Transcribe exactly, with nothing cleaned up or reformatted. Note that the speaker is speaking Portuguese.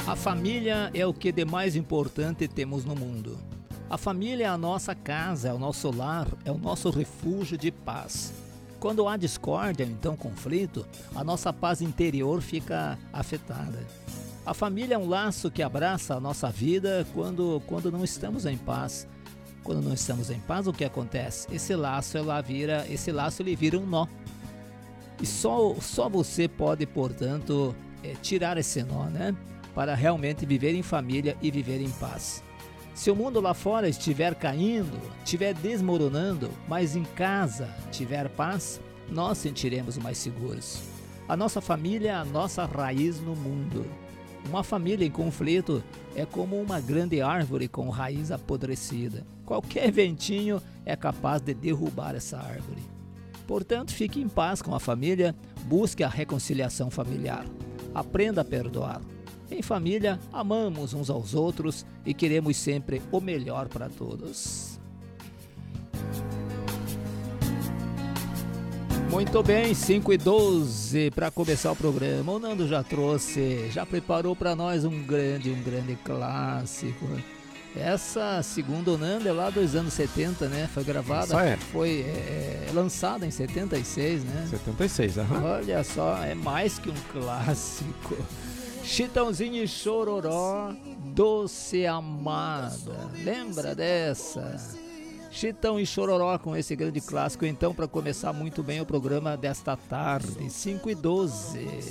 A família é o que de mais importante temos no mundo. A família é a nossa casa, é o nosso lar, é o nosso refúgio de paz. Quando há discórdia, então conflito, a nossa paz interior fica afetada. A família é um laço que abraça a nossa vida quando, quando não estamos em paz. Quando não estamos em paz, o que acontece? Esse laço, ela vira, esse laço ele vira um nó. E só, só você pode, portanto, é, tirar esse nó, né? Para realmente viver em família e viver em paz. Se o mundo lá fora estiver caindo, estiver desmoronando, mas em casa tiver paz, nós sentiremos mais seguros. A nossa família é a nossa raiz no mundo. Uma família em conflito é como uma grande árvore com raiz apodrecida. Qualquer ventinho é capaz de derrubar essa árvore. Portanto, fique em paz com a família, busque a reconciliação familiar. Aprenda a perdoar. Em família, amamos uns aos outros e queremos sempre o melhor para todos. Muito bem, cinco e doze para começar o programa. O Nando já trouxe, já preparou para nós um grande, um grande clássico. Essa, segundo o Nando, é lá dos anos setenta, né? Foi gravada, é. foi é, lançada em setenta e seis, né? setenta e seis, aham. Olha só, é mais que um clássico. Chitãozinho e Chororó, Doce Amada. Lembra dessa? Chitão e Chororó com esse grande clássico, então, para começar muito bem o programa desta tarde, cinco e doze.